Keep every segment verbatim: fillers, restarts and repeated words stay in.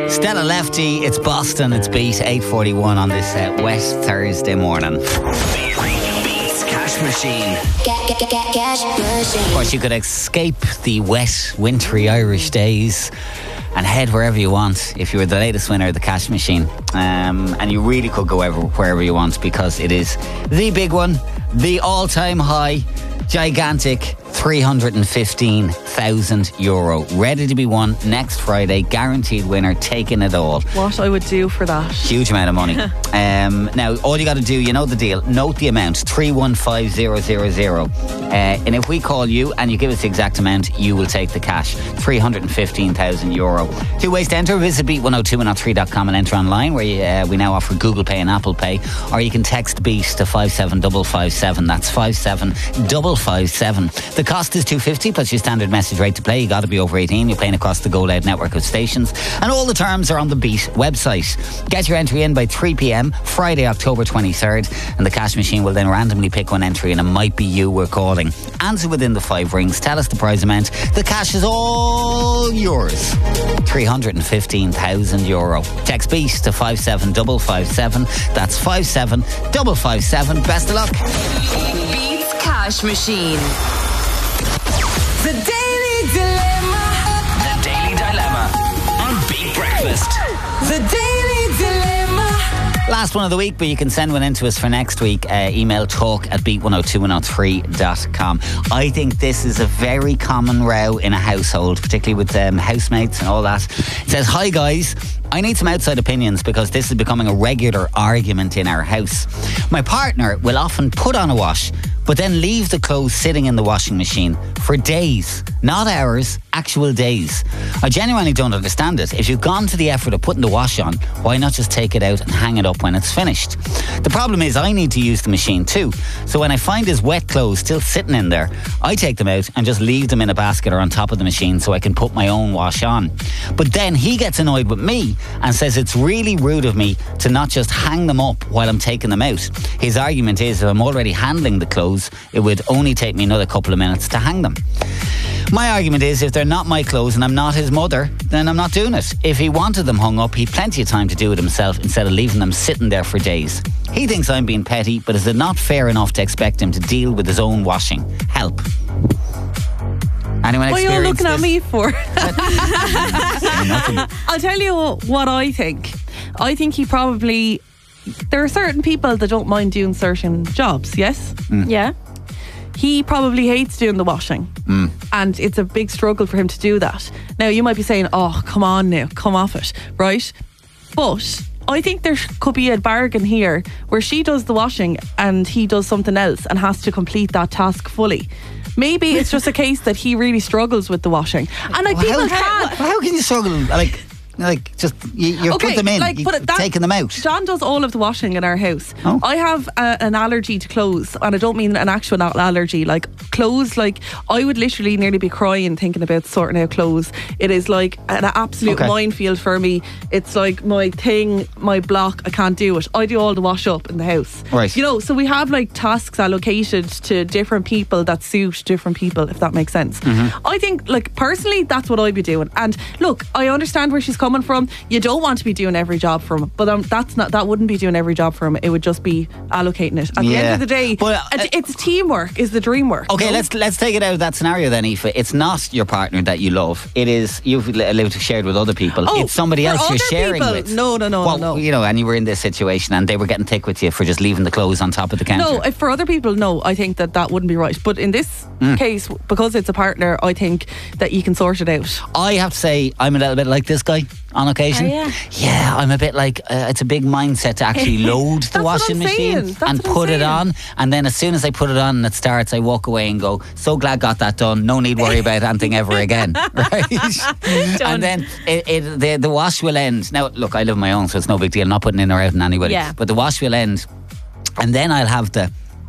Stella Lefty, it's Boston, it's Beat, eight forty-one on this uh, wet Thursday morning. Beats Cash Machine. Get, get, get, get, cash machine. Of course, you could escape the wet, wintry Irish days and head wherever you want if you were the latest winner of the Cash Machine. Um, and you really could go ever, wherever you want, because it is the big one, the all-time high, gigantic three hundred fifteen thousand euro. Ready to be won next Friday. Guaranteed winner, taking it all. What I would do for that. Huge amount of money. um, now, all you got to do, you know the deal. Note the amount, three one five zero zero zero. Uh, and if we call you and you give us the exact amount, you will take the cash. three hundred fifteen thousand euro. Two ways to enter. Visit beat one oh two one oh three dot com and enter online, where you, uh, we now offer Google Pay and Apple Pay. Or you can text BEAT to five seven five five seven. That's five seven five five seven. The cost is two fifty plus your standard message rate to play. You got to be over eighteen. You're playing across the Go Loud network of stations, and all the terms are on the Beat website. Get your entry in by three p.m. Friday, October twenty-third, and the Cash Machine will then randomly pick one entry, and it might be you we're calling. Answer within the five rings. Tell us the prize amount. The cash is all yours. three hundred fifteen thousand euro. Text BEAT to five seven five five seven. That's five seven five five seven. Best of luck. Beats Cash Machine. The Daily Dilemma. The Daily Dilemma on Beat Breakfast. The Daily Dilemma. Last one of the week, but you can send one in to us for next week. Uh, email talk at beat one oh two one oh three dot com. I think this is a very common row in a household, particularly with um, housemates and all that. It says, hi guys, I need some outside opinions because this is becoming a regular argument in our house. My partner will often put on a wash, but then leave the clothes sitting in the washing machine for days, not hours, actual days. I genuinely don't understand it. If you've gone to the effort of putting the wash on, why not just take it out and hang it up when it's finished? The problem is I need to use the machine too. So when I find his wet clothes still sitting in there, I take them out and just leave them in a basket or on top of the machine so I can put my own wash on. But then he gets annoyed with me and says it's really rude of me to not just hang them up while I'm taking them out. His argument is if I'm already handling the clothes, it would only take me another couple of minutes to hang them. My argument is if they're not my clothes and I'm not his mother, then I'm not doing it. If he wanted them hung up, he'd plenty of time to do it himself instead of leaving them sitting there for days. He thinks I'm being petty, but is it not fair enough to expect him to deal with his own washing? Help. Anyone What are you all experienced looking at this? me for? Nothing. I'll tell you what I think. I think he probably... There are certain people that don't mind doing certain jobs, yes? Mm. Yeah. He probably hates doing the washing. Mm. And it's a big struggle for him to do that. Now, you might be saying, oh, come on now, come off it, right? But I think there could be a bargain here where she does the washing and he does something else and has to complete that task fully. Maybe it's just a case that he really struggles with the washing. And like Well, people how, can... how can you struggle? Like, like just you, you Okay, put them in, like, you, but that- taking them out. John does all of the washing in our house. Oh. I have a, an allergy to clothes, and I don't mean an actual allergy. Like clothes, like I would literally nearly be crying thinking about sorting out clothes. It is like an absolute Okay. minefield for me. It's like my thing, my block. I can't do it. I do all the wash up in the house. Right. You know, so we have like tasks allocated to different people that suit different people, if that makes sense. Mm-hmm. I think, like personally, that's what I'd be doing. And look, I understand where she's coming from. You don't want to be doing every job for him, but um, that's not that wouldn't be doing every job for him. It would just be allocating it. At the Yeah. end of the day, But, uh, it- it's teamwork is the dream work. Okay, no? let's let's take it out of that scenario then, Aoife. It's not your partner that you love. It is you've li- lived shared with other people. Oh, it's somebody for else you're other sharing people? with. No, no, no, well, no, no. You know, and you were in this situation, and they were getting thick with you for just leaving the clothes on top of the counter. No, if for other people, no, I think that that wouldn't be right. But in this Mm. case, because it's a partner, I think that you can sort it out. I have to say, I'm a little bit like this guy on occasion. Are ya? Yeah, I'm a bit like uh, it's a big mindset to actually load the That's what washing I'm saying. machine That's and what I'm put it saying. on, and then as soon as I put it on and it starts, I walk away and go, so glad got that done. No need worry about anything ever again, right? And then it, it, the the wash will end. Now, look, I live on my own, so it's no big deal. I'm not putting in or out on anybody. Yeah. But the wash will end, and then I'll have the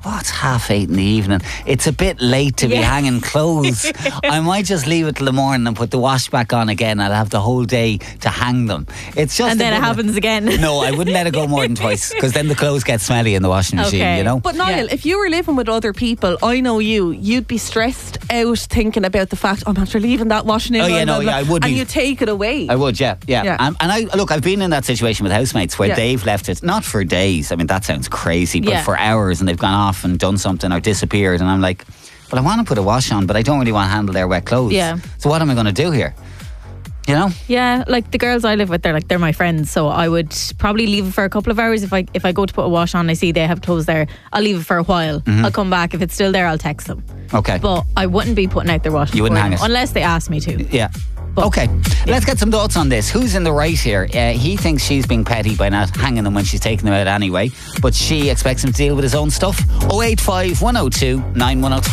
oh, it's half eight in the evening. It's a bit late to be Yeah. hanging clothes. I might just leave it till the morning and put the wash back on again. I'll have the whole day to hang them. It's just And a then it bit of- happens again. No, I wouldn't let it go more than twice because then the clothes get smelly in the washing machine, Okay. you know? But Niall, Yeah. if you were living with other people, I know you, you'd be stressed out thinking about the fact, I'm after leaving that washing in. Oh, yeah, blah, no, blah, yeah, I blah, would And be. you take it away. I would, yeah, yeah. Yeah. And, and I look, I've been in that situation with housemates where Yeah. they've left it not for days. I mean, that sounds crazy, but Yeah. for hours, and they've gone off and done something or disappeared, and I'm like, well, I want to put a wash on, but I don't really want to handle their wet clothes. Yeah. So what am I going to do here? You know? Yeah, like the girls I live with, they're like they're my friends, so I would probably leave it for a couple of hours. If I if I go to put a wash on, I see they have clothes there, I'll leave it for a while. Mm-hmm. I'll come back. If it's still there, I'll text them. Okay. But I wouldn't be putting out their washing. You wouldn't for hang them, it? unless they asked me to. Yeah. But- okay, let's get some thoughts on this. Who's in the right here? Uh, he thinks she's being petty by not hanging them when she's taking them out anyway, but she expects him to deal with his own stuff. oh eight five, one oh two, nine one oh three